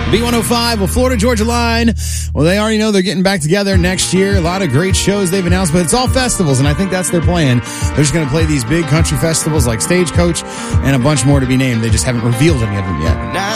B105, well, Florida Georgia Line. Well, they already know they're getting back together next year. A lot of great shows they've announced, but it's all festivals, and I think that's their plan. They're just going to play these big country festivals like Stagecoach and a bunch more to be named. They just haven't revealed any of them yet.